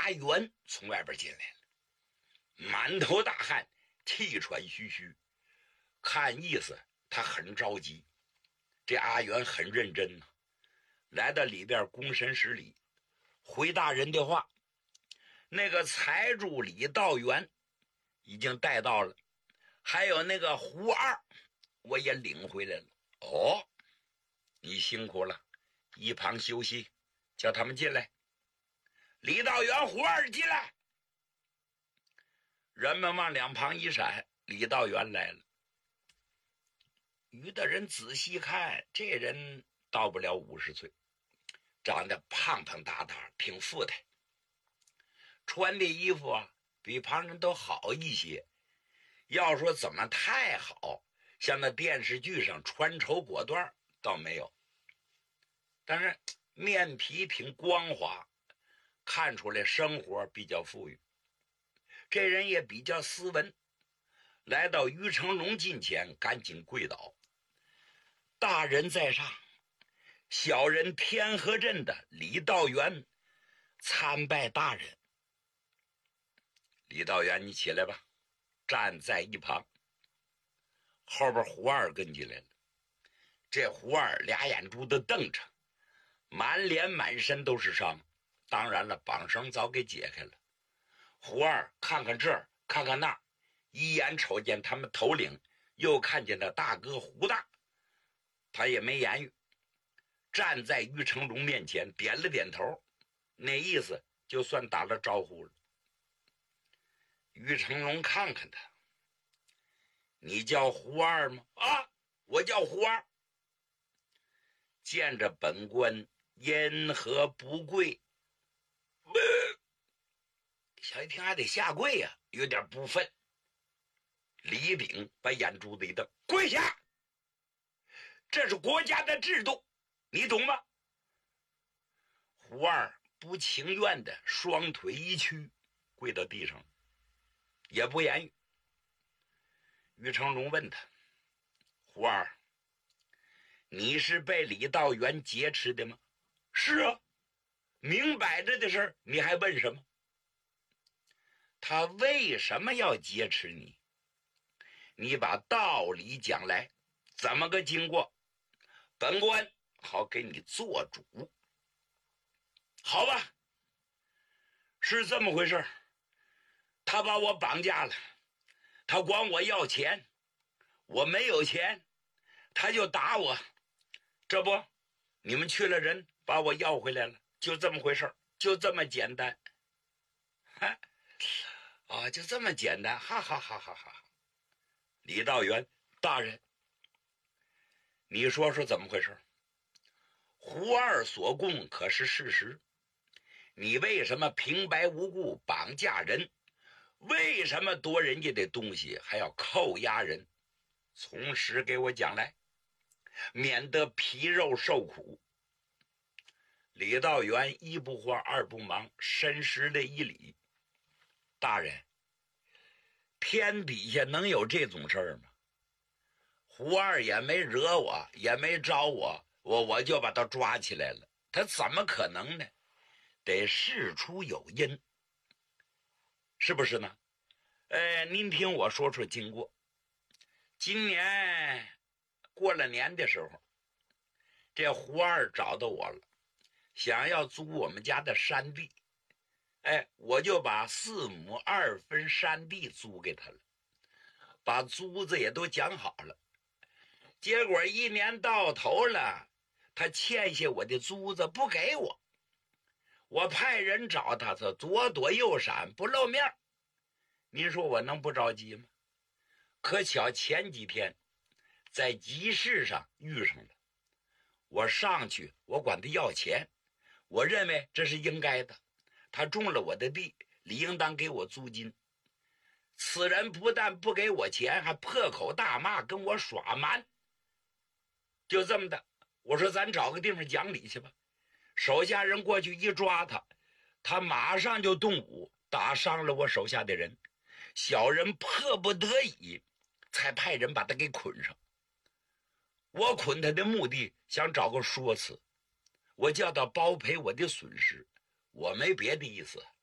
阿元从外边进来了，满头大汗，气喘吁吁，看意思他很着急。这阿元很认真呢，来到里边躬身施礼，回答人的话。那个财主李道元已经带到了，还有那个胡二我也领回来了。哦，你辛苦了，一旁休息，叫他们进来。李道元、胡二进来。人们往两旁一闪，李道元来了。于大人仔细看，这人到不了50岁，长得胖胖大大，挺富态，穿的衣服啊比旁人都好一些。要说怎么太好，像那电视剧上穿绸裹缎倒没有，但是面皮挺光滑，看出来生活比较富裕。这人也比较斯文，来到于成龙近前，赶紧跪倒。大人在上，小人天河镇的李道元参拜大人。李道元，你起来吧，站在一旁。后边胡二跟进来了，这胡二俩眼珠子瞪着，满脸满身都是伤，当然了，绑绳早给解开了。胡二看看这儿看看那儿，一眼瞅见他们头领，又看见他大哥胡大，他也没言语，站在于成龙面前点了点头，那意思就算打了招呼了。于成龙看看他，你叫胡二吗？啊，我叫胡二。见着本官因何不跪？小一听还得下跪呀，有点不忿。李炳把眼珠子一瞪，跪下！这是国家的制度，你懂吗？胡二不情愿的双腿一屈，跪到地上，也不言语。于成龙问他，胡二，你是被李道元劫持的吗？是啊，明摆着的事，你还问什么？他为什么要劫持你？你把道理讲来，怎么个经过？本官好给你做主。好吧，是这么回事，他把我绑架了，他管我要钱，我没有钱，他就打我，这不，你们去了人把我要回来了，就这么回事，就这么简单。就这么简单，哈哈哈哈哈！李道元大人，你说说怎么回事？胡二所供可是事实，你为什么平白无故绑架人？为什么夺人家的东西还要扣押人？从实给我讲来，免得皮肉受苦。李道元一不慌二不忙，深施了一礼。大人，天底下能有这种事儿吗？胡二也没惹我，也没招我就把他抓起来了，他怎么可能呢？得事出有因，是不是呢？您听我说说经过。今年过了年的时候，这胡二找到我了，想要租我们家的山地。我就把4亩2分山地租给他了，把租子也都讲好了。结果一年到头了，他欠下我的租子不给我，我派人找他，他左躲右闪，不露面。您说我能不着急吗？可巧前几天在集市上遇上了，我上去我管他要钱，我认为这是应该的，他种了我的地，理应当给我租金。此人不但不给我钱，还破口大骂，跟我耍蛮。就这么的，我说咱找个地方讲理去吧。手下人过去一抓他，他马上就动武，打伤了我手下的人。小人迫不得已才派人把他给捆上。我捆他的目的想找个说辞，我叫他包赔我的损失，我没别的意思。